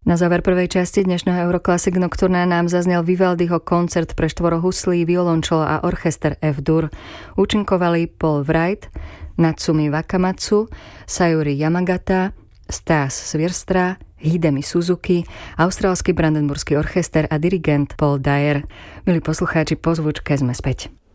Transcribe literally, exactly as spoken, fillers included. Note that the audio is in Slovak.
Na záver prvej časti dnešného Euroclassic Nocturna nám zaznel Vivaldiho koncert pre štvoro huslí, violončelo a orchester F-dur. Účinkovali Paul Wright, Natsumi Wakamatsu, Sayuri Yamagata, Stas Svirstra, Hidemi Suzuki, austrálsky brandenburský orchester a dirigent Paul Dyer. Milí poslucháči, po zvučke sme späť.